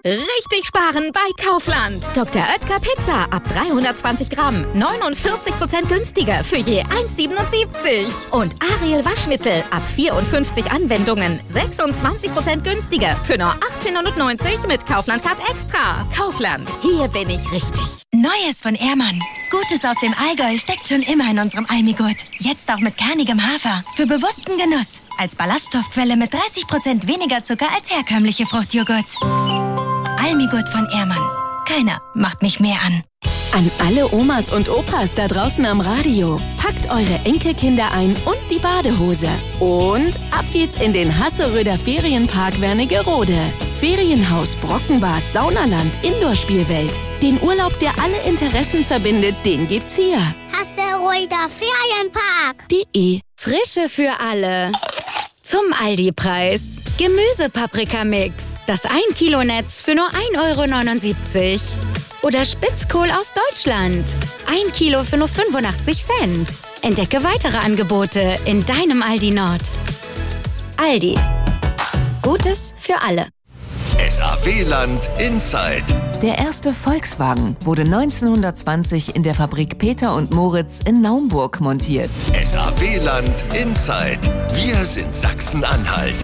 Richtig sparen bei Kaufland. Dr. Oetker Pizza ab 320 Gramm. 49% günstiger für je 1,77. Und Ariel Waschmittel ab 54 Anwendungen. 26% günstiger für nur 18,90 mit Kaufland Card Extra. Kaufland, hier bin ich richtig. Neues von Ehrmann. Gutes aus dem Allgäu steckt schon immer in unserem Almigurt. Jetzt auch mit kernigem Hafer. Für bewussten Genuss. Als Ballaststoffquelle mit 30% weniger Zucker als herkömmliche Fruchtjoghurts. Almigurt von Ehrmann. Keiner macht mich mehr an. An alle Omas und Opas da draußen am Radio. Packt eure Enkelkinder ein und die Badehose. Und ab geht's in den Hasseröder Ferienpark Wernigerode. Ferienhaus, Brockenbad, Saunaland, Indoor-Spielwelt. Den Urlaub, der alle Interessen verbindet, den gibt's hier. Hasseröder Ferienpark.de. Frische für alle. Zum Aldi-Preis. Gemüse-Paprika-Mix. Das 1-Kilo-Netz für nur 1,79 €. Oder Spitzkohl aus Deutschland. 1 Kilo für nur 85 Cent. Entdecke weitere Angebote in deinem Aldi Nord. Aldi. Gutes für alle. SAW-Land Inside. Der erste Volkswagen wurde 1920 in der Fabrik Peter und Moritz in Naumburg montiert. SAW-Land Inside. Wir sind Sachsen-Anhalt.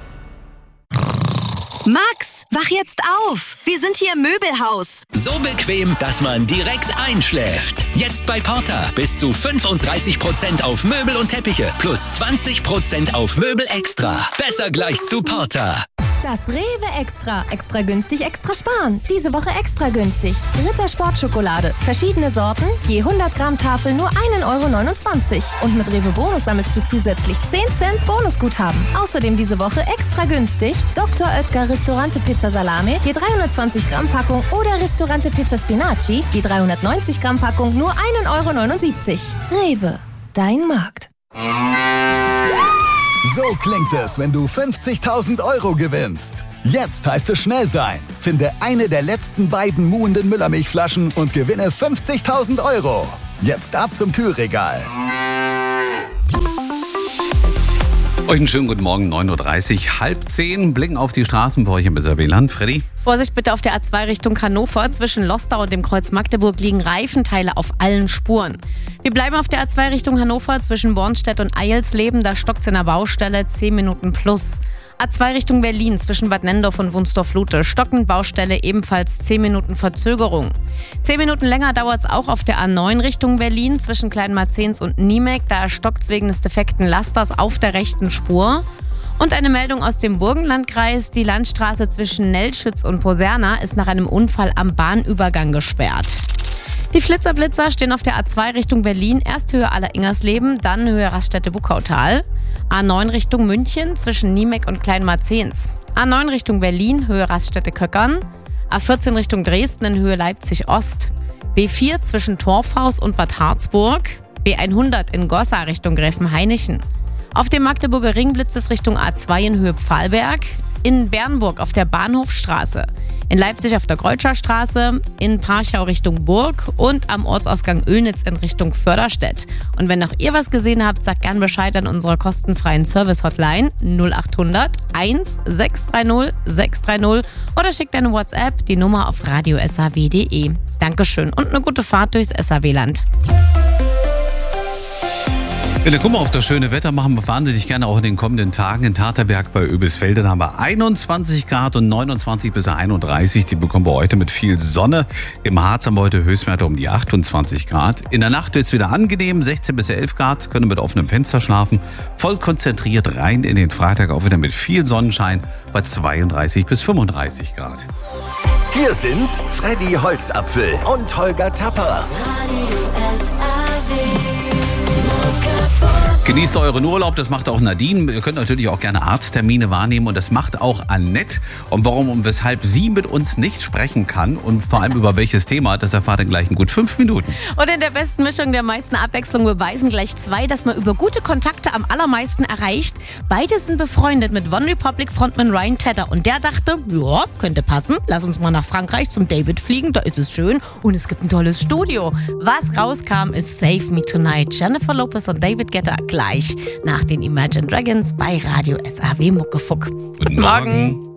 Max, wach jetzt auf! Wir sind hier im Möbelhaus. So bequem, dass man direkt einschläft. Jetzt bei Porter bis zu 35% auf Möbel und Teppiche plus 20% auf Möbel extra. Besser gleich zu Porter. Das Rewe Extra. Extra günstig, extra sparen. Diese Woche extra günstig. Ritter Sportschokolade. Verschiedene Sorten, je 100 Gramm Tafel nur 1,29 €. Und mit Rewe Bonus sammelst du zusätzlich 10 Cent Bonusguthaben. Außerdem diese Woche extra günstig Dr. Oetker Ristorante Pizza Salame, je 320 Gramm Packung oder Ristorante Pizza Spinaci, je 390 Gramm Packung nur 1,79 €. Rewe, dein Markt. So klingt es, wenn du 50.000 € gewinnst. Jetzt heißt es schnell sein. Finde eine der letzten beiden muhenden Müllermilchflaschen und gewinne 50.000 €. Jetzt ab zum Kühlregal. Euch einen schönen guten Morgen, 9:30 Uhr, 9:30. Blicken auf die Straßen bei euch im SAW-Land. Freddy? Vorsicht bitte auf der A2 Richtung Hannover. Zwischen Lostau und dem Kreuz Magdeburg liegen Reifenteile auf allen Spuren. Wir bleiben auf der A2 Richtung Hannover. Zwischen Bornstedt und Eilsleben, da stockt's in der Baustelle, 10 Minuten plus. A2 Richtung Berlin, zwischen Bad Nendorf und Wunsdorf-Lute, stockend Baustelle, ebenfalls 10 Minuten Verzögerung. 10 Minuten länger dauert's auch auf der A9 Richtung Berlin, zwischen Kleinmarzens und Niemek, da stockt's wegen des defekten Lasters auf der rechten Spur. Und eine Meldung aus dem Burgenlandkreis, die Landstraße zwischen Nellschütz und Poserna ist nach einem Unfall am Bahnübergang gesperrt. Die Flitzer-Blitzer stehen auf der A2 Richtung Berlin, erst Höhe Aller-Ingersleben, dann Höhe Raststätte-Buckautal. A9 Richtung München zwischen Niemek und Kleinmarzens. A9 Richtung Berlin, Höhe Raststätte-Köckern. A14 Richtung Dresden in Höhe Leipzig-Ost. B4 zwischen Torfhaus und Bad Harzburg. B100 in Gossa Richtung Gräfenhainichen. Auf dem Magdeburger Ring blitzt es Richtung A2 in Höhe Pfahlberg. In Bernburg auf der Bahnhofstraße. In Leipzig auf der Greutscher Straße, in Parchau Richtung Burg und am Ortsausgang Oelnitz in Richtung Förderstedt. Und wenn auch ihr was gesehen habt, sagt gern Bescheid an unserer kostenfreien Service-Hotline 0800 1630 630 oder schickt eine WhatsApp, die Nummer auf radio.saw.de. Dankeschön und eine gute Fahrt durchs SAW-Land. Ja, dann gucken wir auf das schöne Wetter, machen wir wahnsinnig gerne auch in den kommenden Tagen. In Taterberg bei Oebisfelde haben wir 21 Grad und 29 bis 31. Die bekommen wir heute mit viel Sonne. Im Harz haben wir heute Höchstwerte um die 28 Grad. In der Nacht wird es wieder angenehm, 16 bis 11 Grad, können mit offenem Fenster schlafen. Voll konzentriert rein in den Freitag, auch wieder mit viel Sonnenschein bei 32 bis 35 Grad. Hier sind Freddy Holzapfel und Holger Tapper. Genießt euren Urlaub, das macht auch Nadine. Ihr könnt natürlich auch gerne Arzttermine wahrnehmen und das macht auch Annette. Und warum und weshalb sie mit uns nicht sprechen kann und vor allem über welches Thema, das erfahrt ihr gleich in gut 5 Minuten. Und in der besten Mischung der meisten Abwechslung beweisen gleich zwei, dass man über gute Kontakte am allermeisten erreicht. Beide sind befreundet mit One Republic Frontman Ryan Tedder und der dachte, ja, könnte passen, lass uns mal nach Frankreich zum David fliegen, da ist es schön und es gibt ein tolles Studio. Was rauskam, ist Save Me Tonight. Jennifer Lopez und David Guetta gleich nach den Imagine Dragons bei Radio SAW Muckefuck. Guten Morgen.